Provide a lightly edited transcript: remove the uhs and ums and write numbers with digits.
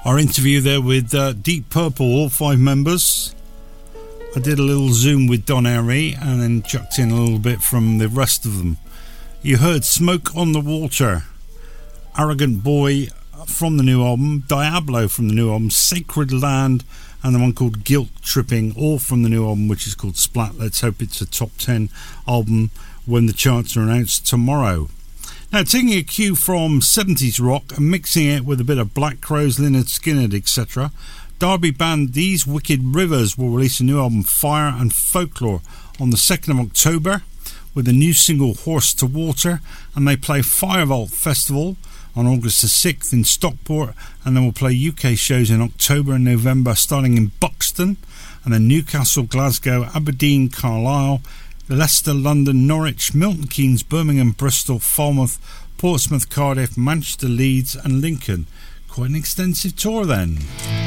Our interview there with Deep Purple, all 5 members. I did a little zoom with Don Airey and then chucked in a little bit from the rest of them. You heard Smoke on the Water, Arrogant Boy from the new album, Diablo from the new album, Sacred Land, and the one called Guilt Tripping, all from the new album, which is called Splat. Let's hope it's a top 10 album when the charts are announced tomorrow. Now, taking a cue from 70s rock and mixing it with a bit of Black Crowes, Lynyrd Skynyrd, etc., Derby band These Wicked Rivers will release a new album, Fire and Folklore, on the 2nd of October with a new single, Horse to Water, and they play Firevault Festival on August the 6th in Stockport, and then we'll play UK shows in October and November, starting in Buxton, and then Newcastle, Glasgow, Aberdeen, Carlisle, Leicester, London, Norwich, Milton Keynes, Birmingham, Bristol, Falmouth, Portsmouth, Cardiff, Manchester, Leeds and Lincoln. Quite an extensive tour then.